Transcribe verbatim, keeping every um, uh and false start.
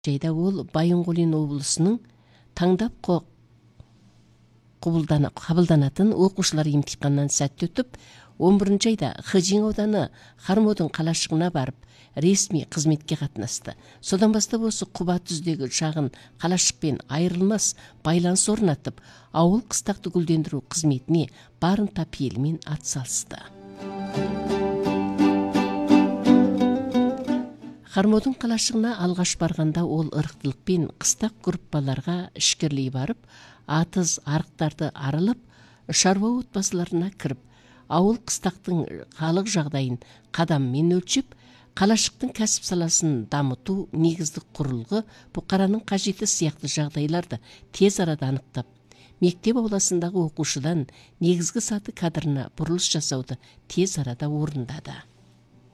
жайда ол Байынқолин облысының таңдап қабылданатын оқушылар емтиханнан сәтті өтіп, он бірінші айда Хыжин ауданы Хармодың қалашығына барып, ресми қызметке қатынасты. Содан бастап осы Құба түздегі шағын қалашықпен айырылмас байланыс орнатып, ауыл қыстақты гүлдендіру қызметіне барынта пейілмен атсалысты. Хармодың қалашығына алғаш барғанда ол ырықтылықпен қыстақ группаларға ішкерлей барып, атыз арықтарды арылып, шаруа отбасыларына кіріп, ауыл қыстақтың халық жағдайын қадаммен өлшеп, қалашықтың кәсіп саласын дамыту негіздік құрылғы бұқараның қажеті сияқты жағдайларды тез арада анықтап, мектеп ауласындағы оқушыдан негізгі саты кадрына бұрылыс жасауды тез арада орындады.